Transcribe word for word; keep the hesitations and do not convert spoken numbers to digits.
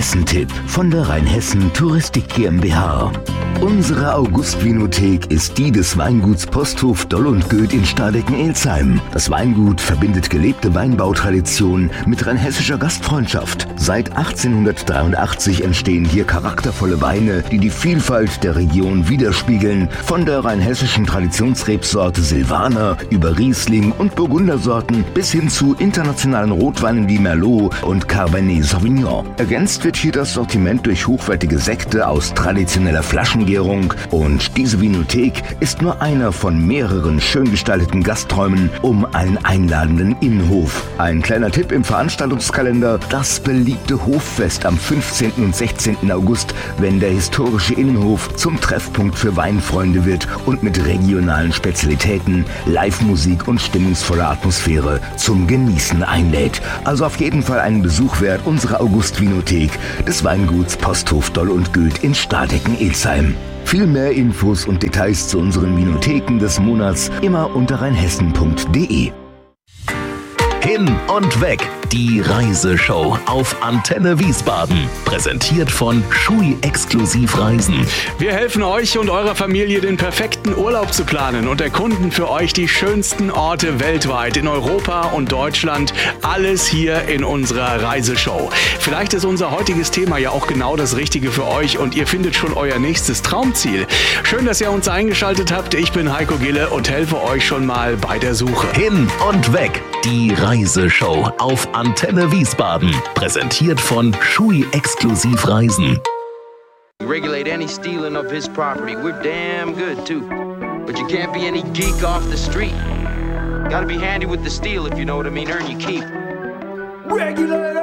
Rheinhessen-Tipp von der Rheinhessen Touristik GmbH. Unsere August-Vinothek ist die des Weinguts Posthof Doll und Goeth in Stadecken-Elsheim. Das Weingut verbindet gelebte Weinbautradition mit rheinhessischer Gastfreundschaft. Seit achtzehnhundertdreiundachtzig entstehen hier charaktervolle Weine, die die Vielfalt der Region widerspiegeln. Von der rheinhessischen Traditionsrebsorte Silvaner über Riesling und Burgundersorten bis hin zu internationalen Rotweinen wie Merlot und Cabernet Sauvignon. Ergänzt wird hier das Sortiment durch hochwertige Sekte aus traditioneller Flaschengärung, und diese Vinothek ist nur einer von mehreren schön gestalteten Gasträumen um einen einladenden Innenhof. Ein kleiner Tipp im Veranstaltungskalender: das beliebte Hoffest am fünfzehnten und sechzehnten August, wenn der historische Innenhof zum Treffpunkt für Weinfreunde wird und mit regionalen Spezialitäten, Live-Musik und stimmungsvoller Atmosphäre zum Genießen einlädt. Also auf jeden Fall einen Besuch wert unserer August-Vinothek des Weinguts Posthof Doll und Goeth in Stadecken-Elsheim. Viel mehr Infos und Details zu unseren Vinotheken des Monats immer unter rheinhessen punkt de. Hin und weg, die Reiseshow auf Antenne Wiesbaden. Präsentiert von Schui Exklusiv Reisen. Wir helfen euch und eurer Familie, den perfekten Urlaub zu planen und erkunden für euch die schönsten Orte weltweit, in Europa und Deutschland. Alles hier in unserer Reiseshow. Vielleicht ist unser heutiges Thema ja auch genau das Richtige für euch und ihr findet schon euer nächstes Traumziel. Schön, dass ihr uns eingeschaltet habt. Ich bin Heiko Gille und helfe euch schon mal bei der Suche. Hin und weg, die Reiseshow auf Antenne Wiesbaden. Präsentiert von Schui Exklusiv Reisen. We regulate any stealing of his property. We're damn good too. But you can't be any geek off the street. Gotta be handy with the steel, if you know what I mean. Earn your keep. Regulate